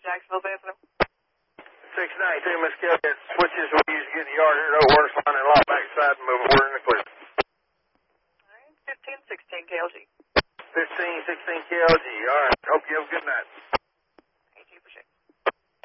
Jacksonville, Bethlehem. 692, Miss Kelly. It switches we use to get in the yard here. No worse line and lock backside and move over in the clear. All right, 1516 KLG. 1516 KLG. All right. Hope you have a good night.